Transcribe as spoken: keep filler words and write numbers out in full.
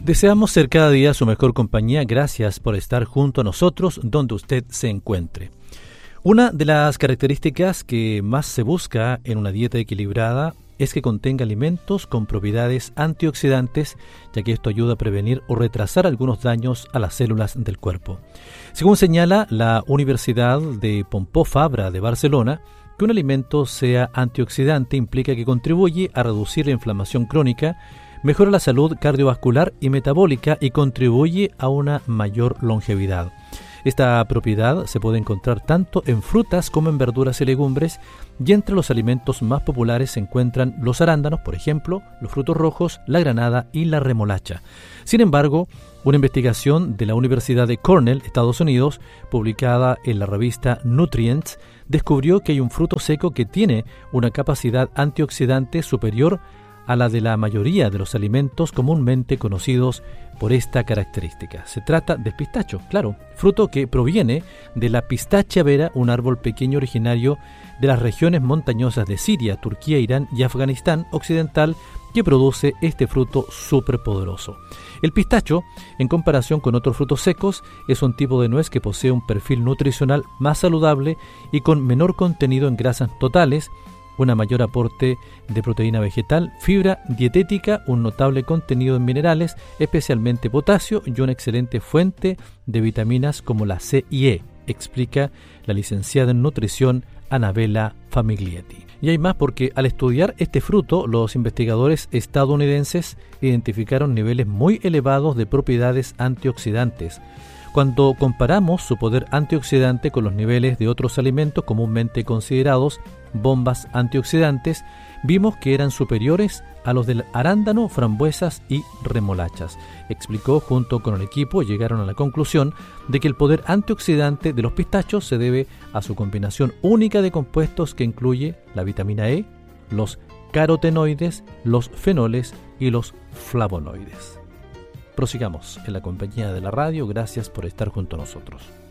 Deseamos ser cada día su mejor compañía. Gracias por estar junto a nosotros donde usted se encuentre. Una de las características que más se busca en una dieta equilibrada es que contenga alimentos con propiedades antioxidantes, ya que esto ayuda a prevenir o retrasar algunos daños a las células del cuerpo. Según señala la Universidad de Pompeu Fabra de Barcelona, que un alimento sea antioxidante implica que contribuye a reducir la inflamación crónica, mejora la salud cardiovascular y metabólica y contribuye a una mayor longevidad. Esta propiedad se puede encontrar tanto en frutas como en verduras y legumbres, y entre los alimentos más populares se encuentran los arándanos, por ejemplo, los frutos rojos, la granada y la remolacha. Sin embargo, una investigación de la Universidad de Cornell, Estados Unidos, publicada en la revista Nutrients, descubrió que hay un fruto seco que tiene una capacidad antioxidante superior a la de la mayoría de los alimentos comúnmente conocidos por esta característica. Se trata del pistacho, claro, fruto que proviene de la Pistachia vera, un árbol pequeño originario de las regiones montañosas de Siria, Turquía, Irán y Afganistán occidental, que produce este fruto superpoderoso. El pistacho, en comparación con otros frutos secos, es un tipo de nuez que posee un perfil nutricional más saludable y con menor contenido en grasas totales, una mayor aporte de proteína vegetal, fibra dietética, un notable contenido en minerales, especialmente potasio, y una excelente fuente de vitaminas como la C y E, explica la licenciada en nutrición Annabella Famiglietti. Y hay más porque al estudiar este fruto, los investigadores estadounidenses identificaron niveles muy elevados de propiedades antioxidantes. Cuando comparamos su poder antioxidante con los niveles de otros alimentos comúnmente considerados bombas antioxidantes, vimos que eran superiores a los del arándano, frambuesas y remolachas. Explicó, junto con el equipo, llegaron a la conclusión de que el poder antioxidante de los pistachos se debe a su combinación única de compuestos que incluye la vitamina E, los carotenoides, los fenoles y los flavonoides. Prosigamos en la compañía de la radio. Gracias por estar junto a nosotros.